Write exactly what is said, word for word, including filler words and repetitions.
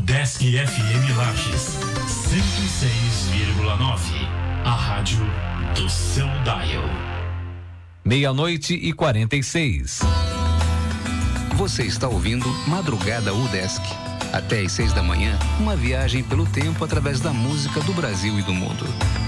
Udesc F M Lages, cento e seis vírgula nove. A rádio do seu dial. Meia-noite e quarenta e seis. Você está ouvindo Madrugada Udesc. Até às seis da manhã, uma viagem pelo tempo através da música do Brasil e do mundo.